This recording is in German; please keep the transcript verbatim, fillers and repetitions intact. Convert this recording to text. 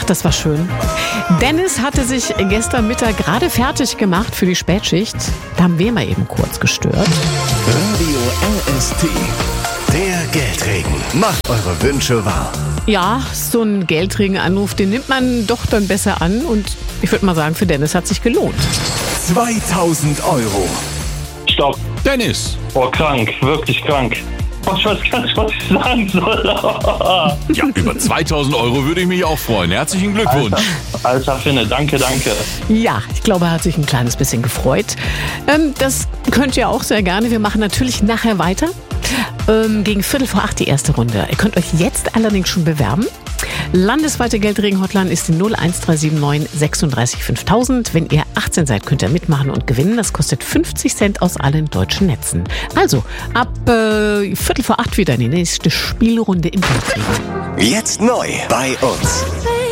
Ach, das war schön. Dennis hatte sich gestern Mittag gerade fertig gemacht für die Spätschicht. Da haben wir mal eben kurz gestört. Radio L S T, der Geldregen. Macht eure Wünsche wahr. Ja, so ein Geldregenanruf, den nimmt man doch dann besser an. Und ich würde mal sagen, für Dennis hat sich gelohnt. zweitausend Euro. Stopp. Dennis. Oh, krank. Wirklich krank. Oh, ich weiß gar nicht, was ich sagen soll. Ja, über zweitausend Euro würde ich mich auch freuen. Herzlichen Glückwunsch. Alter, Alter Finne, danke, danke. Ja, ich glaube, er hat sich ein kleines bisschen gefreut. Ähm, das könnt ihr auch sehr gerne. Wir machen natürlich nachher weiter. Ähm, gegen Viertel vor acht die erste Runde. Ihr könnt euch jetzt allerdings schon bewerben. Landesweite Geldregen-Hotline ist die null eins drei sieben neun sechsunddreißig fünftausend. Wenn ihr achtzehn seid, könnt ihr mitmachen und gewinnen. Das kostet fünfzig Cent aus allen deutschen Netzen. Also, ab äh, Viertel vor acht wieder in die nächste Spielrunde in Geldregen. Jetzt neu bei uns.